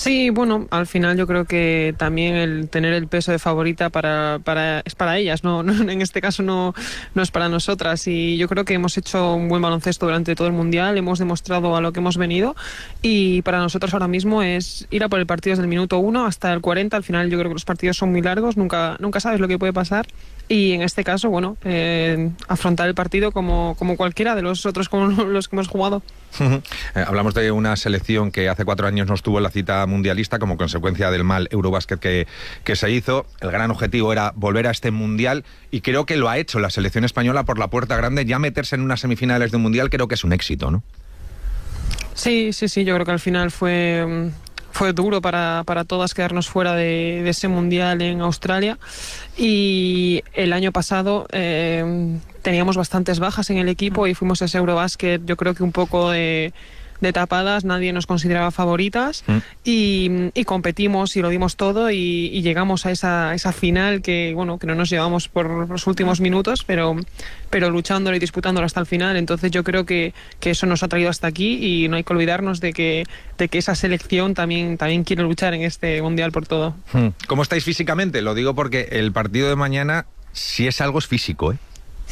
Sí, bueno, al final yo creo que también el tener el peso de favorita es para ellas, en este caso no es para nosotras, y yo creo que hemos hecho un buen baloncesto durante todo el Mundial, hemos demostrado a lo que hemos venido, y para nosotros ahora mismo es ir a por el partido desde el minuto 1 hasta el 40. Al final yo creo que los partidos son muy largos, nunca sabes lo que puede pasar, y en este caso, bueno, afrontar el partido como cualquiera de los otros con los que hemos jugado. Hablamos de una selección que hace 4 años no estuvo en la cita mundialista como consecuencia del mal Eurobásquet que se hizo. El gran objetivo era volver a este Mundial y creo que lo ha hecho la selección española por la puerta grande. Ya meterse en unas semifinales de un Mundial creo que es un éxito, ¿no? Sí, yo creo que al final fue duro para todas quedarnos fuera de ese Mundial en Australia, y el año pasado teníamos bastantes bajas en el equipo y fuimos a ese Eurobásquet yo creo que un poco de tapadas, nadie nos consideraba favoritas, y competimos y lo dimos todo y llegamos a esa final que no nos llevamos por los últimos minutos, pero luchándolo y disputándolo hasta el final. Entonces yo creo que eso nos ha traído hasta aquí, y no hay que olvidarnos de que esa selección también quiere luchar en este Mundial por todo. ¿Cómo estáis físicamente? Lo digo porque el partido de mañana, si es algo, es físico, ¿eh?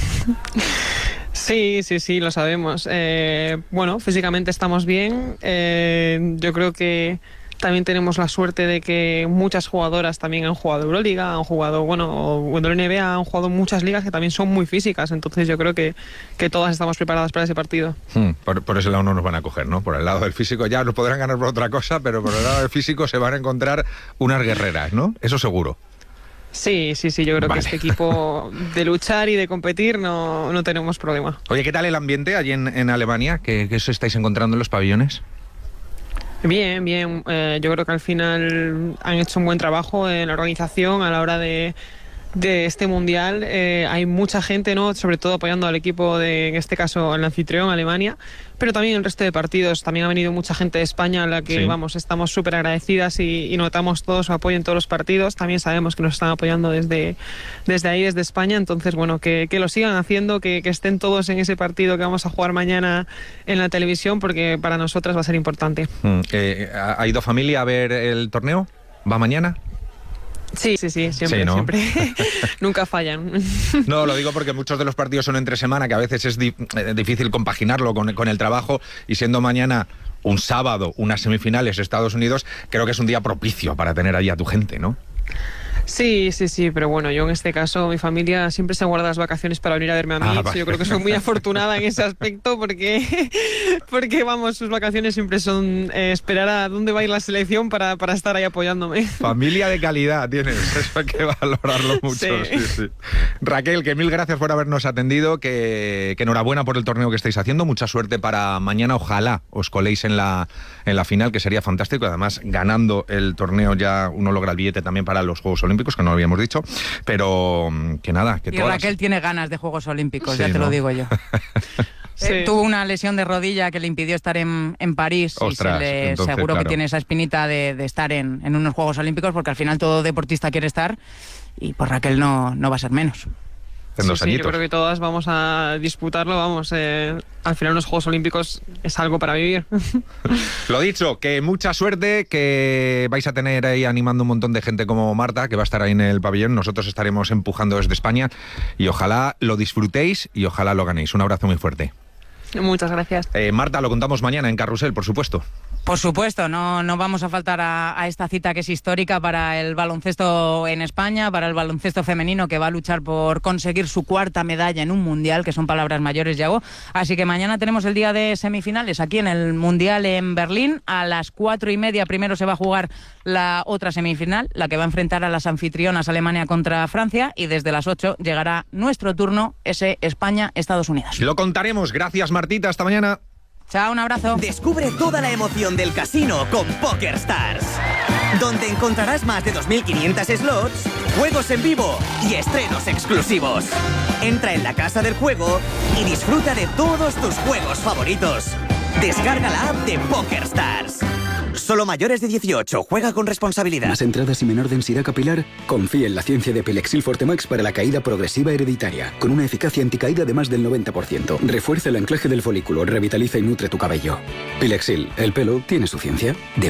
Sí, lo sabemos. Físicamente estamos bien. Yo creo que también tenemos la suerte de que muchas jugadoras también han jugado Euroliga, han jugado, WNBA, han jugado muchas ligas que también son muy físicas. Entonces yo creo que todas estamos preparadas para ese partido. Por ese lado no nos van a coger, ¿no? Por el lado del físico ya nos podrán ganar por otra cosa, pero por el lado del físico se van a encontrar unas guerreras, ¿no? Eso seguro. Sí, yo creo que este equipo de luchar y de competir no tenemos problema. Oye, ¿qué tal el ambiente allí en Alemania? ¿Qué os estáis encontrando en los pabellones? Bien. Yo creo que al final han hecho un buen trabajo en la organización a la hora de este Mundial. Hay mucha gente, ¿no? Sobre todo apoyando al equipo en este caso, el anfitrión, Alemania, pero también el resto de partidos. También ha venido mucha gente de España a la que, estamos súper agradecidas y notamos todo su apoyo en todos los partidos. También sabemos que nos están apoyando desde ahí, desde España. Entonces, que lo sigan haciendo, que estén todos en ese partido que vamos a jugar mañana en la televisión, porque para nosotras va a ser importante. ¿Ha ido familia a ver el torneo? ¿Va mañana? Sí, siempre, ¿no? Siempre. Nunca fallan. No, lo digo porque muchos de los partidos son entre semana, que a veces es difícil compaginarlo con el trabajo, y siendo mañana un sábado, unas semifinales Estados Unidos, creo que es un día propicio para tener ahí a tu gente, ¿no? Sí, pero yo en este caso, mi familia siempre se guarda las vacaciones para venir a verme a mí. Vale. Yo creo que soy muy afortunada en ese aspecto porque sus vacaciones siempre son esperar a dónde va a ir la selección para estar ahí apoyándome. Familia de calidad tienes, eso hay que valorarlo mucho. Sí. Raquel, que mil gracias por habernos atendido, que enhorabuena por el torneo que estáis haciendo, mucha suerte para mañana, ojalá os coléis en la final, que sería fantástico. Además, ganando el torneo ya uno logra el billete también para los Juegos Olímpicos, que no lo habíamos dicho, pero que nada, que y Raquel tiene ganas de Juegos Olímpicos, sí, ya te lo digo yo. Sí. Tuvo una lesión de rodilla que le impidió estar en París. Ostras, y entonces, seguro claro, que tiene esa espinita de estar en unos Juegos Olímpicos, porque al final todo deportista quiere estar, y pues Raquel no va a ser menos. En 2 añitos. Yo creo que todas vamos a disputarlo, al final los Juegos Olímpicos es algo para vivir. Lo dicho, que mucha suerte, que vais a tener ahí animando un montón de gente como Marta, que va a estar ahí en el pabellón. Nosotros estaremos empujando desde España, y ojalá lo disfrutéis y ojalá lo ganéis. Un abrazo muy fuerte. Muchas gracias. Marta, lo contamos mañana en Carrusel, por supuesto. Por supuesto, no vamos a faltar a esta cita que es histórica para el baloncesto en España, para el baloncesto femenino, que va a luchar por conseguir su 4ª medalla en un Mundial, que son palabras mayores, Yago. Así que mañana tenemos el día de semifinales aquí en el Mundial en Berlín. A las 4:30 primero se va a jugar la otra semifinal, la que va a enfrentar a las anfitrionas Alemania contra Francia, y desde las 8 llegará nuestro turno, ese España-Estados Unidos. Lo contaremos. Gracias, Martita. Hasta mañana. Chao, un abrazo. Descubre toda la emoción del casino con PokerStars, donde encontrarás más de 2.500 slots, juegos en vivo y estrenos exclusivos. Entra en la casa del juego y disfruta de todos tus juegos favoritos. Descarga la app de PokerStars. Solo mayores de 18. Juega con responsabilidad. ¿Más entradas y menor densidad capilar? Confía en la ciencia de Pilexil Fortemax para la caída progresiva hereditaria, con una eficacia anticaída de más del 90%. Refuerza el anclaje del folículo, revitaliza y nutre tu cabello. Pilexil, el pelo tiene su ciencia.